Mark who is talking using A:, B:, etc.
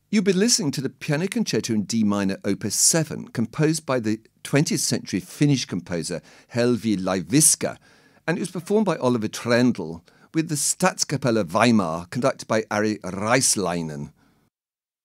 A: You've been listening to the Piano Concerto in D minor, Opus 7, composed by the 20th century Finnish composer Helvi Laiviska, and it was performed by Oliver Trendle with the Staatskapelle Weimar, conducted by Ari Reislainen.